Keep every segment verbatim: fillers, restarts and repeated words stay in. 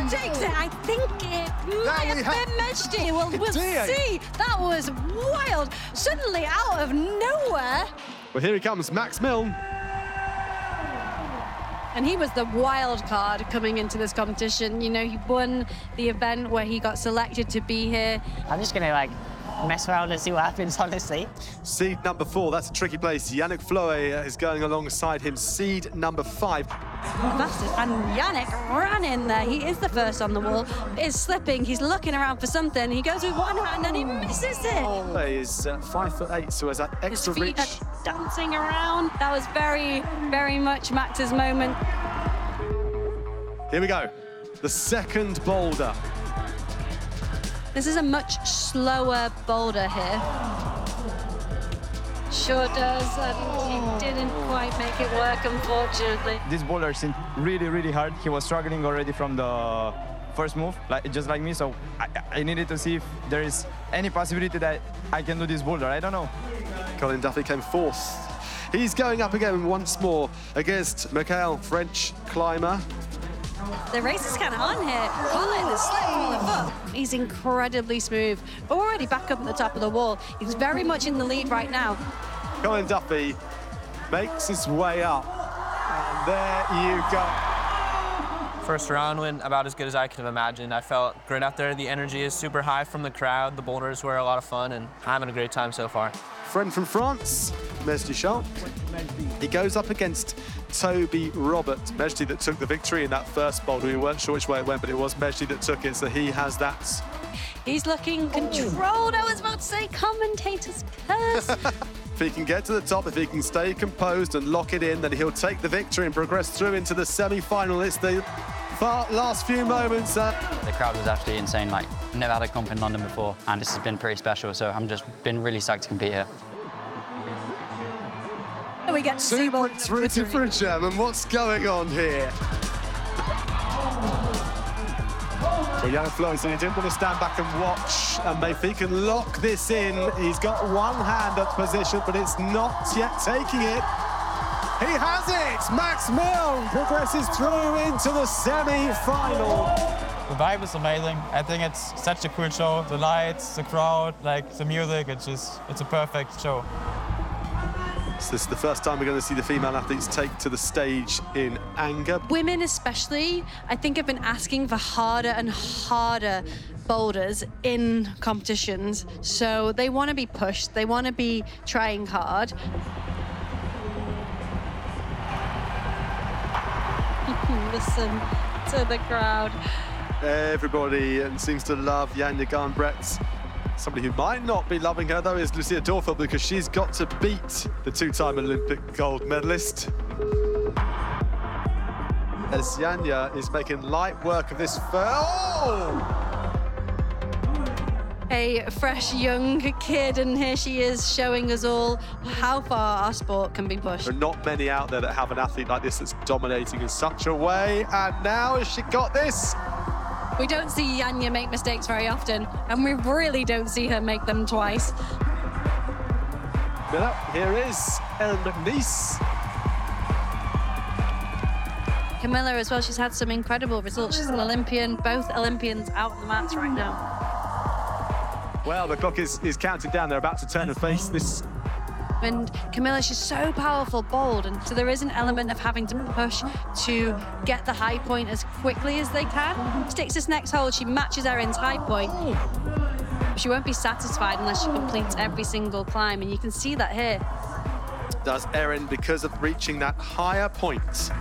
takes it. I think it might have been Mejdi. Well, we'll see. That was wild. Suddenly, out of nowhere. Well, here he comes, Max Milne. And he was the wild card coming into this competition. You know, he won the event where he got selected to be here. I'm just gonna like mess around and see what happens, honestly. Seed number four, that's a tricky place. Yannick Floe is going alongside him. Seed number five. Fastest, and Yannick ran in there. He is the first on the wall. Is slipping, he's looking around for something. He goes with one hand and he misses it. He is uh, five foot eight, so has that extra His feet reach. are dancing around. That was very, very much Max's moment. Here we go, the second boulder. This is a much slower boulder here. Sure does, and he didn't quite make it work, unfortunately. This boulder seemed really, really hard. He was struggling already from the first move, like just like me, so I, I needed to see if there is any possibility that I can do this boulder. I don't know. Colin Duffy came fourth. He's going up again once more against Mikhail, French climber. The race is kind of on here. Colin is slipped from the foot. He's incredibly smooth. Already back up at the top of the wall. He's very much in the lead right now. Colin Duffy makes his way up. And there you go. First round went about as good as I could have imagined. I felt great out there. The energy is super high from the crowd. The boulders were a lot of fun, and I'm having a great time so far. Friend from France, Mejdi Charles. He goes up against Toby Robert. Mejdi that took the victory in that first boulder. We weren't sure which way it went, but it was Mejdi that took it, so he has that. He's looking controlled. I was about to say commentator's curse. If he can get to the top, if he can stay composed and lock it in, then he'll take the victory and progress through into the semi-final. It's the far last few moments. Uh... The crowd was absolutely insane. Like, I've never had a comp in London before, and this has been pretty special, so I'm just been really psyched to compete here. We get to see Two points rooted for a German. What's going on here? Well, Yannick Floe said he didn't want to stand back and watch, and if he can lock this in, he's got one hand at position, but it's not yet taking it. He has it! Max Milne progresses through into the semi-final. The vibe is amazing. I think it's such a cool show. The lights, the crowd, like the music, it's just, it's a perfect show. So this is the first time we're going to see the female athletes take to the stage in anger. Women especially, I think, have been asking for harder and harder boulders in competitions. So they want to be pushed, they want to be trying hard. Listen to the crowd. Everybody seems to love Janja Garnbret. Somebody who might not be loving her, though, is Lucia Dorfeld, because she's got to beat the two-time Olympic gold medalist. As Janja is making light work of this first... Oh! A fresh young kid, and here she is showing us all how far our sport can be pushed. There are not many out there that have an athlete like this that's dominating in such a way, and now has she got this? We don't see Janja make mistakes very often, and we really don't see her make them twice. Miller, here is Erin McNeice. Camilla as well, she's had some incredible results. She's an Olympian, both Olympians out on the mats right now. Well, the clock is, is counting down. They're about to turn and face this. And Camilla, she's so powerful, bold, and so there is an element of having to push to get the high point as quickly as they can. Sticks this next hold, she matches Erin's high point. She won't be satisfied unless she completes every single climb, and you can see that here. Does Erin because of reaching that higher point.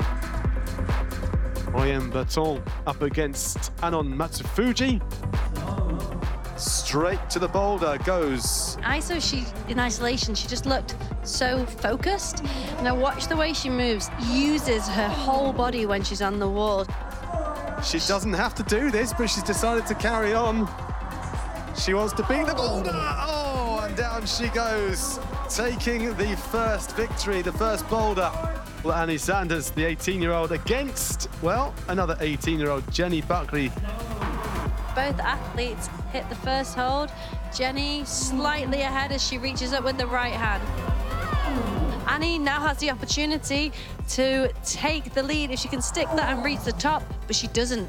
Oyem Baton up against Anon Matsufuji. Straight to the boulder goes. I saw she, in isolation, she just looked so focused. And I watch the way she moves, uses her whole body when she's on the wall. She doesn't have to do this, but she's decided to carry on. She wants to beat the boulder. Oh, and down she goes, taking the first victory, the first boulder. Well, Annie Sanders, the eighteen-year-old, against, well, another eighteen-year-old, Jenny Buckley. Both athletes hit the first hold. Jenny slightly ahead as she reaches up with the right hand. Annie now has the opportunity to take the lead if she can stick that and reach the top, but she doesn't.